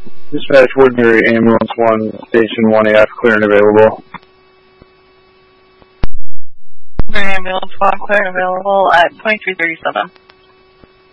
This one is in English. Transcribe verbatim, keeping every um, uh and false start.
Dispatch Woodbury Ambulance one, Station one A F, clear and available. Woodbury Ambulance one, clear and available at twenty-three thirty-seven.